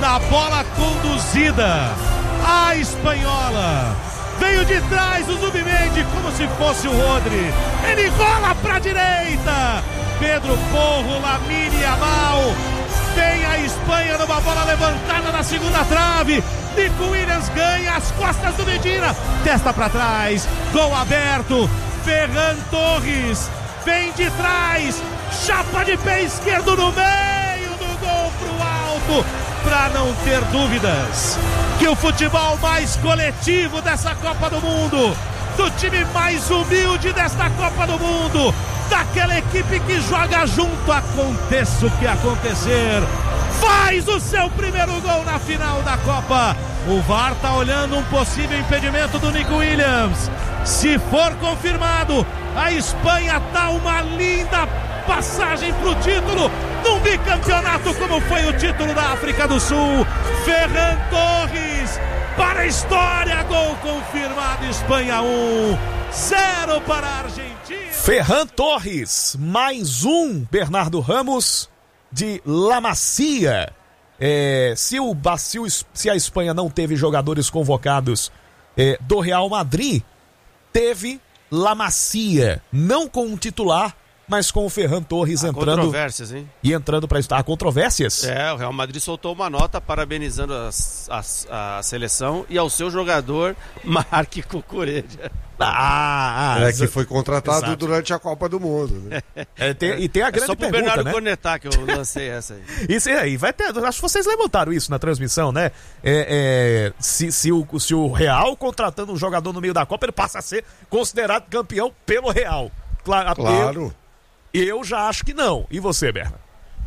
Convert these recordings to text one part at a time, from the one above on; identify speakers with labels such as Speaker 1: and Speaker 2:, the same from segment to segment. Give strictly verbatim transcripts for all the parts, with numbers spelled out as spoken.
Speaker 1: na bola conduzida. A espanhola veio de trás o Zubimendi como se fosse o Rodri. Ele rola pra direita. Pedro Porro, Lamine Yamal. Tem a Espanha numa bola levantada na segunda trave. Nico Williams ganha as costas do Medina. Testa pra trás. Gol aberto. Ferran Torres vem de trás. Chapa de pé esquerdo no meio do gol pro alto. Pra não ter dúvidas que o futebol mais coletivo dessa Copa do Mundo, do time mais humilde desta Copa do Mundo, daquela equipe que joga junto, aconteça o que acontecer, faz o seu primeiro gol na final da Copa. O V A R tá olhando um possível impedimento do Nico Williams. Se for confirmado, a Espanha dá uma linda passagem pro título, num bicampeonato como foi o título da África do Sul. Ferran Torres para a história, gol confirmado. Espanha um, zero para a Argentina.
Speaker 2: Ferran Torres, mais um Bernardo Ramos de La Masia. É, se, o, se, o, se a Espanha não teve jogadores convocados é, do Real Madrid, teve La Masia, não com um titular, mas com o Ferran Torres
Speaker 3: Há
Speaker 2: entrando.
Speaker 3: Controvérsias, hein?
Speaker 2: E entrando para estar. Há controvérsias?
Speaker 3: É, o Real Madrid soltou uma nota parabenizando a, a, a seleção e ao seu jogador, Marc Cucurella.
Speaker 2: Ah,
Speaker 4: é que foi contratado
Speaker 3: exato.
Speaker 4: durante a Copa do Mundo, né?
Speaker 2: É, tem, e tem a
Speaker 3: é
Speaker 2: grande
Speaker 3: só pro
Speaker 2: pergunta,
Speaker 3: Bernardo
Speaker 2: né?
Speaker 3: Cornetar que eu lancei essa aí.
Speaker 2: Isso aí, vai ter. Acho que vocês levantaram isso na transmissão, né? É, é, se, se, o, se o Real contratando um jogador no meio da Copa, ele passa a ser considerado campeão pelo Real. Claro.
Speaker 4: Claro.
Speaker 2: Eu, eu já acho que não. E você, Berna?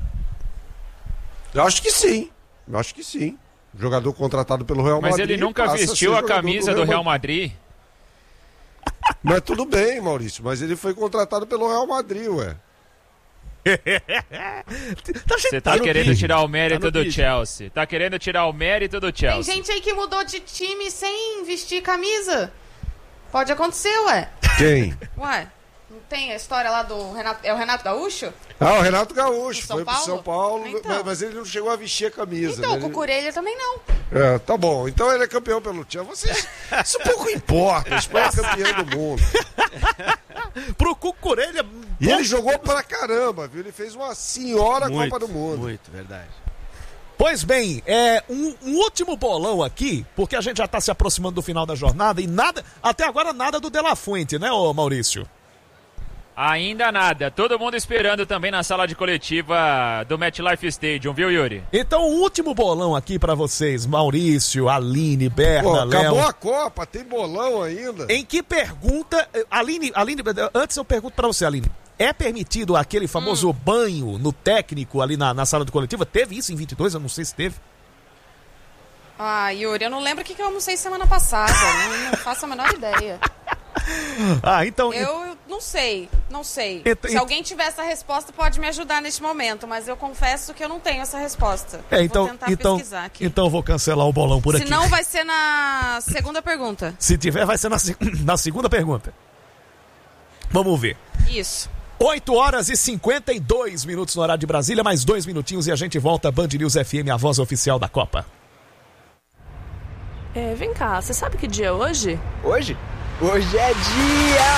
Speaker 4: Eu acho que sim. Eu acho que sim. Jogador contratado pelo Real
Speaker 5: Mas
Speaker 4: Madrid.
Speaker 5: ele nunca vestiu a camisa do Real Madrid.
Speaker 4: Mas tudo bem, Maurício, mas ele foi contratado pelo Real Madrid, ué.
Speaker 5: Você tá, tá querendo
Speaker 3: vídeo.
Speaker 5: tirar o mérito
Speaker 3: tá
Speaker 5: do
Speaker 3: vídeo.
Speaker 5: Chelsea. Tá querendo tirar o mérito do Chelsea.
Speaker 6: Tem gente aí que mudou de time sem vestir camisa. Pode acontecer, ué.
Speaker 4: Quem?
Speaker 6: Ué, não tem a história lá do Renato... É o Renato Gaúcho?
Speaker 4: Ah, o Renato Gaúcho.
Speaker 6: São
Speaker 4: foi pro
Speaker 6: Paulo?
Speaker 4: São Paulo,
Speaker 6: Então.
Speaker 4: mas, mas ele não chegou a vestir a camisa.
Speaker 6: Então,
Speaker 4: né?
Speaker 6: o Cucurella também não.
Speaker 4: É, tá bom. Então ele é campeão pelo Chelsea. Vocês... Isso pouco importa. A Espanha é campeã do mundo.
Speaker 2: Pro Cucurella...
Speaker 4: E ele jogou pra caramba, viu? Ele fez uma senhora
Speaker 3: Muito,
Speaker 4: Copa do Mundo.
Speaker 3: Muito, verdade.
Speaker 2: Pois bem, é um, um último bolão aqui, porque a gente já tá se aproximando do final da jornada e nada, até agora nada do De La Fuente, né, ô Maurício?
Speaker 5: Ainda nada. Todo mundo esperando também na sala de coletiva do MetLife Stadium, viu, Yuri?
Speaker 2: Então, o último bolão aqui pra vocês, Maurício, Aline, Berna,
Speaker 4: Pô,
Speaker 2: Léo.
Speaker 4: acabou a Copa, tem bolão ainda.
Speaker 2: Em que pergunta, Aline, Aline, antes eu pergunto pra você, Aline, é permitido aquele famoso hum. banho no técnico ali na, na sala de coletiva? Teve isso em vinte e dois? Eu não sei se teve.
Speaker 6: Ah, Yuri, eu não lembro o que eu almocei semana passada. não, não faço a menor ideia.
Speaker 2: Ah, então...
Speaker 6: Eu não sei, não sei.
Speaker 2: Et,
Speaker 6: Se et... alguém tiver essa resposta, pode me ajudar neste momento, mas eu confesso que eu não tenho essa resposta.
Speaker 2: É, então,
Speaker 6: vou tentar
Speaker 2: então,
Speaker 6: pesquisar aqui.
Speaker 2: Então eu vou cancelar o bolão por
Speaker 6: Se
Speaker 2: aqui.
Speaker 6: Se não, vai ser na segunda pergunta.
Speaker 2: Se tiver, vai ser na, na segunda pergunta. Vamos ver.
Speaker 6: Isso.
Speaker 2: oito horas e cinquenta e dois minutos no horário de Brasília, mais dois minutinhos e a gente volta. Band News F M, a voz oficial da Copa.
Speaker 7: É, vem cá, você sabe que dia é hoje?
Speaker 8: Hoje? Hoje é dia